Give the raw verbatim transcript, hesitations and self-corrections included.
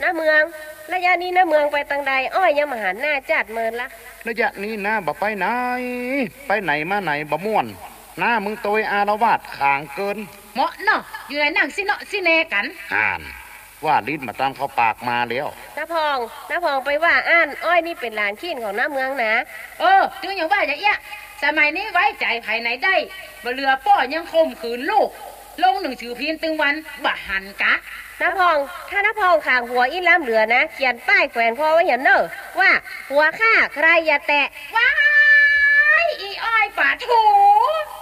น้าเมืองระยะนี้น้าเมืองไปตังใดอ้อยยังมาหาหน้าจัดเมินละระยะนี้นะบ่ไปไหนไปไหนมาไหนบ่ม่วนหน้ามึงโตยอารวาสขางเกินเหมาะเนาะอยู่ในนั่งสิเนาะสิแนกันอ่านว่าลิ้นมาตามเขาปากมาแล้วน้าพองน้าพองไปว่าอ่านอ้อยนี่เป็นหลานขี้นของน้าเมืองนะเออถึงอย่างว่าอย่างเงี้ยสมัยนี้ไว้ใจภายในได้บ่เรือป้อยังข่มขืนลูกลงหนึ่งชื่อพินตึงวันบ่หันกะน้าพองถ้าน้าพองขางหัวอีล้ำเหลือนะเขียนป้ายแขวนคอไว้เห็นเนอะว่าหัวข้าใครอย่าแตะว้ายอีอ้อยป่าถู